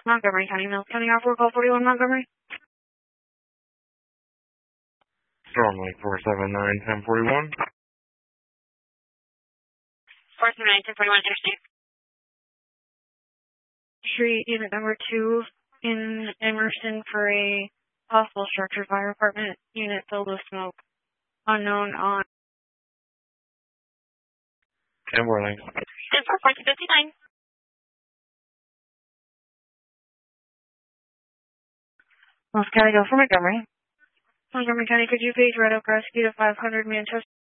Montgomery County, Mills County, Offer call 41 Montgomery. Storm Lake 479-1041. 479-1041 Interstate. Street, unit number 2 in Emerson for a possible structure fire apartment unit filled with smoke. Unknown on. 10 Warling. 10-4-1459. Mills County, go for Montgomery. Montgomery County, could you please Red Oak Rescue to 500 Manchester?